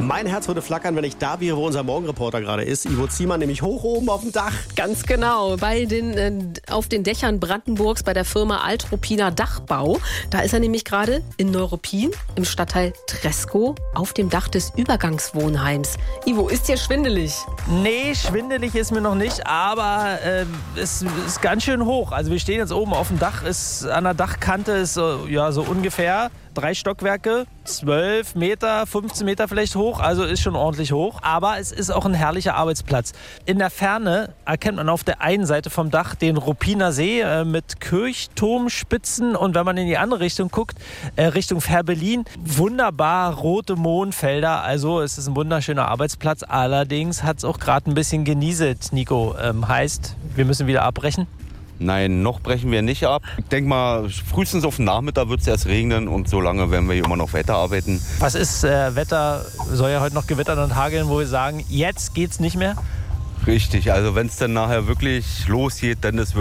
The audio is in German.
Mein Herz würde flackern, wenn ich da wäre, wo unser Morgenreporter gerade ist. Ivo Ziemann, nämlich hoch oben auf dem Dach. Ganz genau, auf den Dächern Brandenburgs bei der Firma Altruppiner Dachbau. Da ist er nämlich gerade in Neuruppin im Stadtteil Treskow auf dem Dach des Übergangswohnheims. Ivo, ist dir schwindelig? Nee, schwindelig ist mir noch nicht, aber es ist ganz schön hoch. Also wir stehen jetzt oben auf dem Dach, ist an der Dachkante ist so ungefähr 3 Stockwerke, 12 Meter, 15 Meter vielleicht hoch, also ist schon ordentlich hoch. Aber es ist auch ein herrlicher Arbeitsplatz. In der Ferne erkennt man auf der einen Seite vom Dach den Ruppiner See mit Kirchturmspitzen und wenn man in die andere Richtung guckt, Richtung Fährberlin, wunderbar rote Mohnfelder. Also es ist ein wunderschöner Arbeitsplatz. Allerdings hat es auch gerade ein bisschen genieselt, Nico. Heißt, wir müssen wieder abbrechen. Nein, noch brechen wir nicht ab. Ich denke mal, frühestens auf den Nachmittag wird es erst regnen und so lange werden wir hier immer noch weiterarbeiten. Was ist Wetter? Soll ja heute noch gewittern und hageln, wo wir sagen, jetzt geht's nicht mehr? Richtig, also wenn es dann nachher wirklich losgeht, dann ist wirklich